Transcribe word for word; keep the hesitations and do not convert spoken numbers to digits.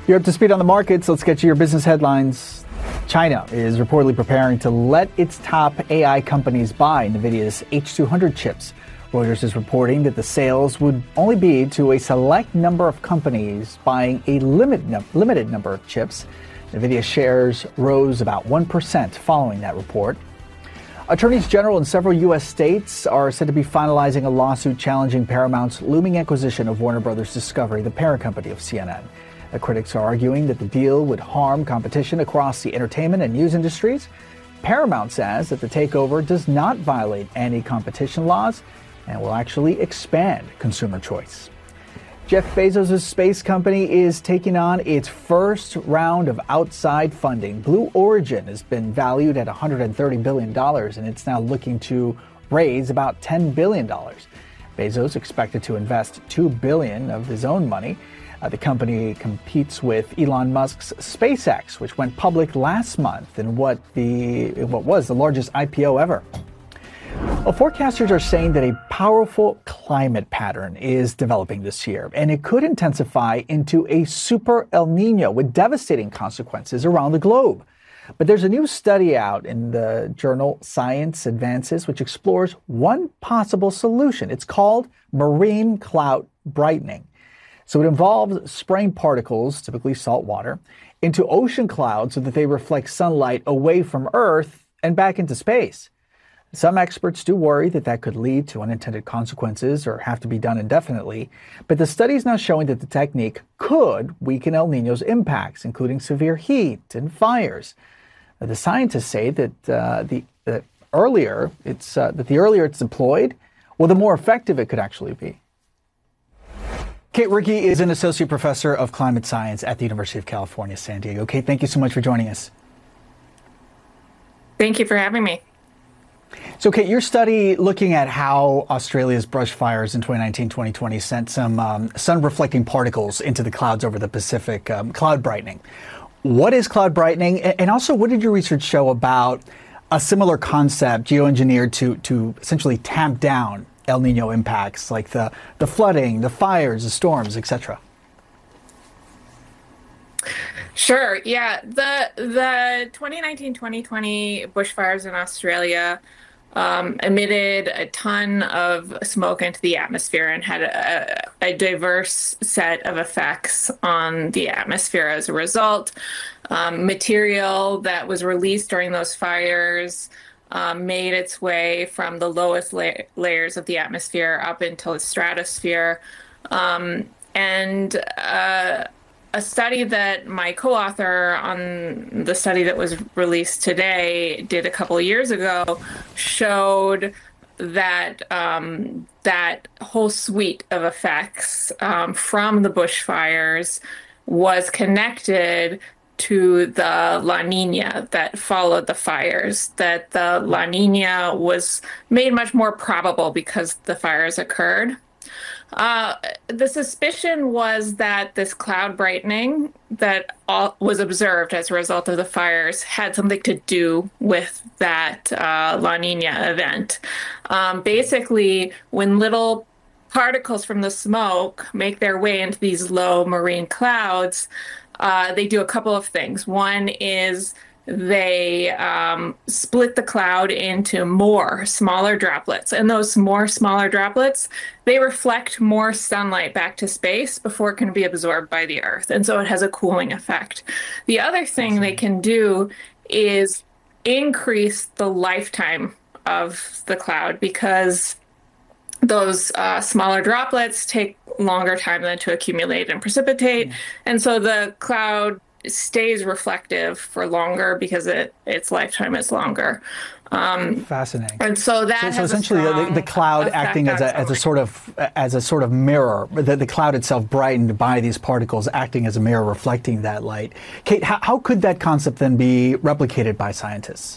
You're up to speed on the markets. Let's get you your business headlines. China is reportedly preparing to let its top A I companies buy NVIDIA's H two hundred chips. Reuters is reporting that the sales would only be to a select number of companies buying a limit num- limited number of chips. NVIDIA shares rose about one percent following that report. Attorneys general in several U S states are said to be finalizing a lawsuit challenging Paramount's looming acquisition of Warner Brothers Discovery, the parent company of C N N. The critics are arguing that the deal would harm competition across the entertainment and news industries. Paramount says that the takeover does not violate any competition laws and will actually expand consumer choice. Jeff Bezos' space company is taking on its first round of outside funding. Blue Origin has been valued at one hundred thirty billion dollars, and it's now looking to raise about ten billion dollars. Bezos expected to invest two billion dollars of his own money. Uh, the company competes with Elon Musk's SpaceX, which went public last month in what the what was the largest I P O ever. Well, forecasters are saying that a powerful climate pattern is developing this year, and it could intensify into a super El Nino with devastating consequences around the globe. But there's a new study out in the journal Science Advances which explores one possible solution. It's called marine cloud brightening. So it involves spraying particles, typically salt water, into ocean clouds so that they reflect sunlight away from Earth and back into space. Some experts do worry that that could lead to unintended consequences or have to be done indefinitely, but the study is now showing that the technique could weaken El Nino's impacts, including severe heat and fires. The scientists say that uh, the uh, earlier it's uh, that the earlier it's deployed, well, the more effective it could actually be. Kate Rickey is an associate professor of climate science at the University of California, San Diego. Kate, thank you so much for joining us. Thank you for having me. So, Kate, your study looking at how Australia's brush fires in twenty nineteen twenty twenty sent some um, sun-reflecting particles into the clouds over the Pacific, um, cloud brightening. What is cloud brightening? And also, what did your research show about a similar concept geoengineered to, to essentially tamp down El Nino impacts, like the, the flooding, the fires, the storms, et cetera? Sure. Yeah. The the twenty nineteen twenty twenty bushfires in Australia um, emitted a ton of smoke into the atmosphere and had a, a diverse set of effects on the atmosphere as a result. Um, material that was released during those fires Um, made its way from the lowest la- layers of the atmosphere up into the stratosphere. Um, and uh, a study that my co-author on the study that was released today did a couple of years ago showed that um, that whole suite of effects um, from the bushfires was connected to the La Nina that followed the fires, that the La Nina was made much more probable because the fires occurred. Uh, the suspicion was that this cloud brightening that all, was observed as a result of the fires had something to do with that uh, La Nina event. Um, basically, when little particles from the smoke make their way into these low marine clouds, Uh, they do a couple of things. One is they um, split the cloud into more smaller droplets. And those more smaller droplets, they reflect more sunlight back to space before it can be absorbed by the Earth. And so it has a cooling effect. The other thing they can do is increase the lifetime of the cloud because those uh, smaller droplets take longer time than to accumulate and precipitate. Mm. And so the cloud stays reflective for longer because it, its lifetime is longer. Um, Fascinating. And so that so, has so essentially the, the cloud acting as a, as a sort of as a sort of mirror, the, the cloud itself brightened by these particles acting as a mirror reflecting that light. Kate, how, how could that concept then be replicated by scientists?